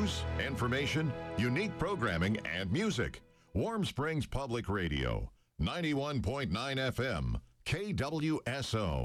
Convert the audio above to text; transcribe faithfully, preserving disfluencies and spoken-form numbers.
News, information, unique programming, and music. Warm Springs Public Radio, ninety-one point nine F M, K W S O.